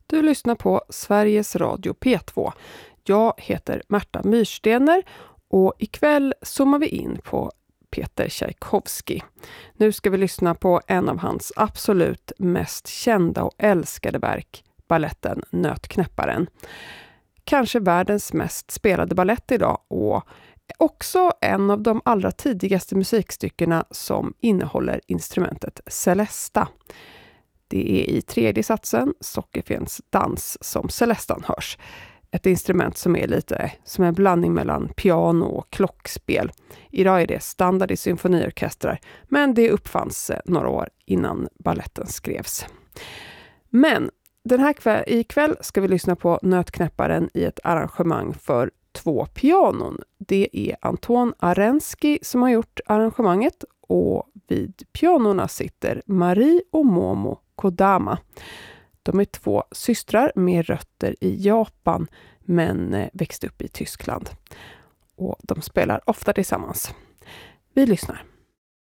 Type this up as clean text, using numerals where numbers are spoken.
Du lyssnar på Sveriges Radio P2. Jag heter Märta Myrstener och ikväll zoomar vi in på Peter Tchaikovsky. Nu ska vi lyssna på en av hans absolut mest kända och älskade verk, balletten Nötknäpparen. Kanske världens mest spelade ballett idag och också en av de allra tidigaste musikstyckena som innehåller instrumentet celesta. Det är i tredje satsen, Sockerfens dans, som celestan hörs. Ett instrument som är lite som en blandning mellan piano och klockspel. Idag är det standard i symfoniorkestrar, men det uppfanns några år innan balletten skrevs. Men ikväll ska vi lyssna på Nötknäpparen i ett arrangemang för 2 pianon. Det är Anton Arensky som har gjort arrangemanget och vid pianorna sitter Marie och Momo Kodama. De är 2 systrar med rötter i Japan men växte upp i Tyskland. Och de spelar ofta tillsammans. Vi lyssnar.